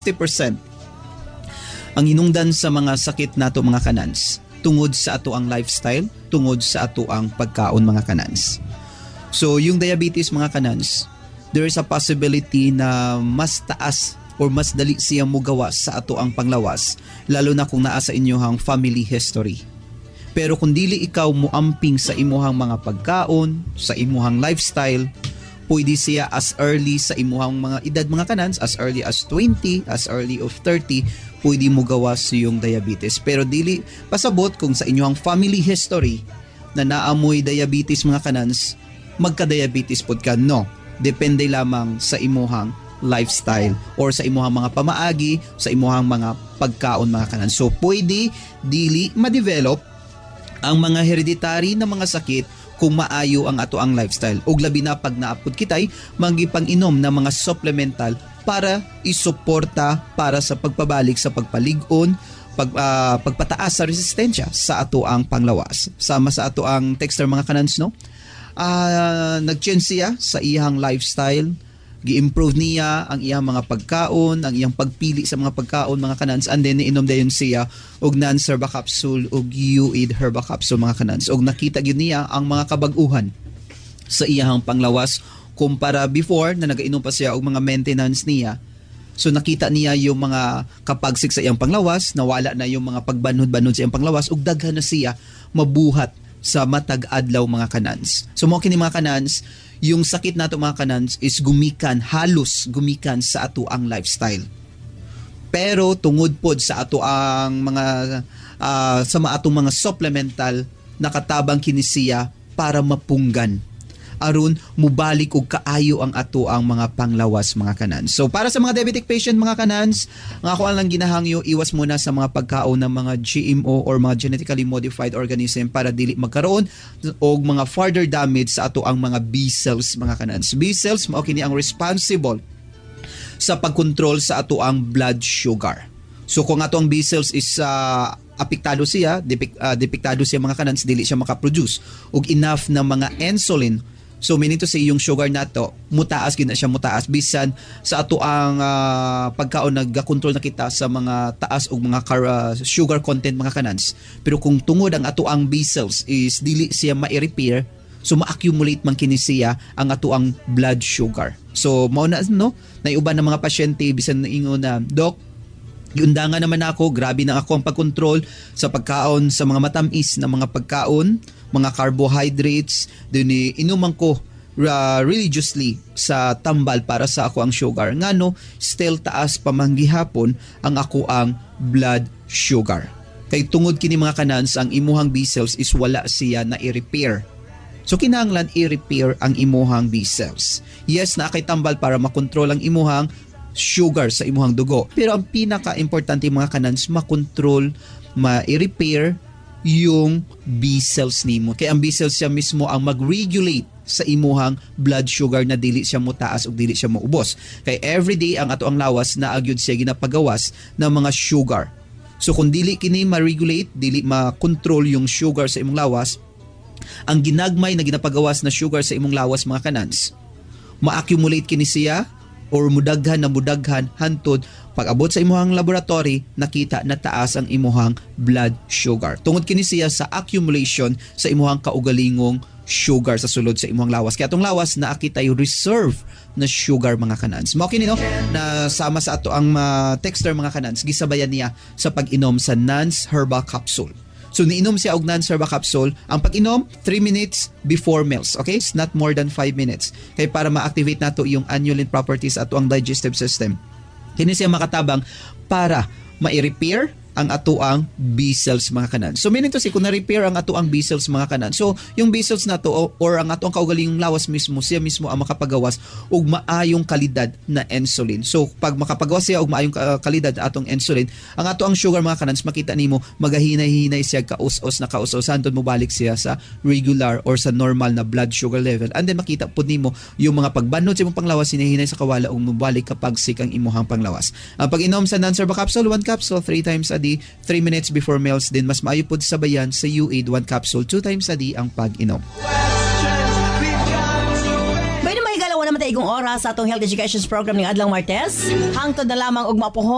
50% ang hinungdan sa mga sakit nato mga kanans tungod sa ato ang lifestyle, tungod sa ato ang pagkaon mga kanans. So yung diabetes mga kanans, there is a possibility na mas taas or mas dali siya mugawas sa ato ang panglawas, lalo na kung naa sa inyohang family history. Pero kung dili ikaw muamping sa imuhang mga pagkaon, sa imuhang lifestyle, pwede siya as early sa imuhang mga edad mga kanans, as early as 20, as early of 30, pwede mo gawas yung diabetes. Pero dili pasabot kung sa inyong family history na naamoy diabetes mga kanans, magka-diabetes pod ka. No, depende lamang sa imuhang lifestyle or sa imuhang mga pamaagi, sa imuhang mga pagkaon mga kanans. So pwede dili ma-develop ang mga hereditary na mga sakit kung maayo ang ato ang lifestyle. Og labi na pag naapod kitay, magipang-inom ng mga supplemental para isuporta para sa pagpabalik sa pagpalig-on, pagpataas sa resistensya sa ato ang panglawas. Sama sa ato ang texter mga kanans, no? Nag-change siya sa iyang lifestyle, gi-improve niya ang iyang mga pagkaon, ang iyang pagpili sa mga pagkaon mga kanans, and then iinom dayon siya og NANS Herba Capsule og UAID Herba Capsule mga kanans. Og nakita gyud niya ang mga kabag-uhan sa iyang panglawas kumpara before na nagainom pa siya og mga maintenance niya. So nakita niya yung mga kapagsik sa iyang panglawas, nawala na yung mga pagbanhod-banhod sa iyang panglawas ug daghan na siya mabuhat sa matag adlaw mga kanans. So mo kini mga kanans, yung sakit nato mga kanans is halos gumikan sa ato ang lifestyle. Pero tungod pod sa ato ang mga sa atong mga supplemental, nakatabang kini siya para mapunggan aron mubalik og kaayo ang ato ang mga panglawas mga kanans. So para sa mga diabetic patient mga kanans, nga ako lang ginahangyo, iwas muna sa mga pagkaon ng mga GMO or mga genetically modified organism para dili magkaroon og mga further damage sa ato ang mga B cells mga kanans. B cells mao kini ang responsible sa pagkontrol sa ato ang blood sugar. So kung ato ang B cells is apektado siya, depektado siya mga kanans, dili siya makaproduce og enough na mga insulin. So meaning to say yung sugar nato mutaas gina siya mutaas bisan sa ato ang pagkaon nagakontrol na kita sa mga taas og mga sugar content mga kanans. Pero kung tungod ang ato ang B cells is dili siya ma-repair, so ma-accumulate man kini siya ang ato ang blood sugar. So mao na no, naiuban ng mga pasyente bisan ingon na, "Doc, giundangan naman ako, grabe na ako ang pagkontrol sa pagkaon sa mga matamis na mga pagkaon, mga carbohydrates, din inuman ko religiously sa tambal para sa ako ang sugar. Ngano, still taas pamanggihapon ang ako ang blood sugar. Kay tungod kini mga kanans, ang imuhang B cells is wala siya na i-repair. So kinahanglan i-repair ang imuhang B cells. Yes, na kay tambal para makontrol ang imuhang sugar sa imuhang dugo. Pero ang pinaka-importante mga kanans, makontrol, ma-repair yung B cells nimo. Kaya ang B cells siya mismo ang mag-regulate sa imuhang blood sugar na dili siya mutaas o dili siya maubos. Kaya everyday ang ato ang lawas na agyud siya ginapagawas ng mga sugar. So kung dili kini ma-regulate, dili ma-control yung sugar sa imong lawas, ang ginagmay na ginapagawas na sugar sa imong lawas mga kanans, ma-accumulate kini siya or mudaghan hantod pag abot sa imuhang laboratory, nakita na taas ang imuhang blood sugar. Tungod kini siya sa accumulation sa imuhang kaugalingong sugar sa sulod sa imuhang lawas. Kaya itong lawas na akitay reserve na sugar mga kanans. Mao kini no, na sama sa ato ang texter mga kanans, gisabayan niya sa pag-inom sa NANS Herba Capsule. So niinom siya og NANS Herba Capsule. Ang pag-inom 3 minutes before meals. Okay? It's not more than 5 minutes. Kaya para ma-activate nato yung annuline properties ato ang digestive system. Kini siya makatabang para ma-repair ang ato ang B cells mga kanan. So meaning to say, kung na-repair ang ato ang B cells mga kanan, so yung B cells na to or ang ato ang kaugalingong lawas mismo, siya mismo ang makapagawas og maayong kalidad na insulin. So pag makapagawas siya og maayong kalidad atong insulin, ang ato ang sugar mga kanans, makita nimo magahinay-hinay siya kaus-os na kaus-os hantod mo balik siya sa regular or sa normal na blood sugar level. And then makita pud nimo yung mga pagbanod sa imong panglawas hinahinay sa kawala ug mobalik kapag sik ang imong panglawas. Ang pag-inom sa NANS Herba Capsule, 1 capsule 3 times a day, 3 minutes before meals din. Mas maayo po sabayan sa UAID 1 capsule 2 times a day ang pag-inom. Pwede may galaw naman tayo igong oras sa atong health education program ng Adlang Martes. Hangtod na lamang og mapuhon